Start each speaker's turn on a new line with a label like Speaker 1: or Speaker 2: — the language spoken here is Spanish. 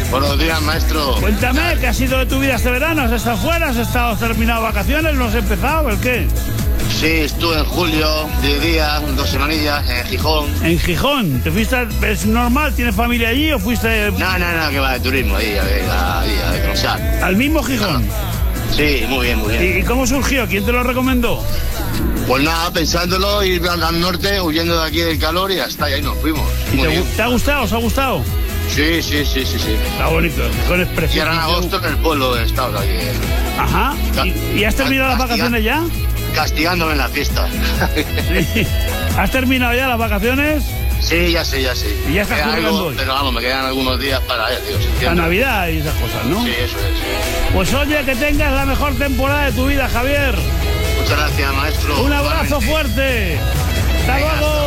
Speaker 1: Buenos días, maestro.
Speaker 2: Cuéntame, ¿qué ha sido de tu vida este verano? ¿Has estado fuera? ¿Has estado terminado vacaciones? ¿No has empezado? ¿El qué?
Speaker 1: Sí, estuve en julio, 10 días, 2 semanillas, en Gijón.
Speaker 2: ¿En Gijón? ¿Te fuiste? ¿Es normal? ¿Tienes familia allí o fuiste...?
Speaker 1: No, que va de turismo ahí, a descansar.
Speaker 2: ¿Al mismo Gijón?
Speaker 1: Sí, muy bien, muy bien.
Speaker 2: ¿Y cómo surgió? ¿Quién te lo recomendó?
Speaker 1: Pues nada, pensándolo, ir al norte, huyendo de aquí del calor y hasta ahí nos fuimos.
Speaker 2: ¿Y te ha gustado? ¿Os ha gustado?
Speaker 1: Sí.
Speaker 2: Está bonito, Gijón es
Speaker 1: Y
Speaker 2: precioso.
Speaker 1: ahora en agosto en el pueblo he estado aquí.
Speaker 2: Ajá. ¿Y has terminado las vacaciones ya?
Speaker 1: Castigándome en la fiesta.
Speaker 2: Sí. ¿Has terminado ya las vacaciones?
Speaker 1: Sí, ya sé.
Speaker 2: Y ya estás currando hoy.
Speaker 1: Pero vamos, me quedan algunos días para, ya digo,
Speaker 2: La Navidad y esas cosas, ¿no?
Speaker 1: Sí, eso es.
Speaker 2: Pues oye, que tengas la mejor temporada de tu vida, Javier.
Speaker 1: Muchas gracias, maestro.
Speaker 2: Un abrazo fuerte. Hasta luego.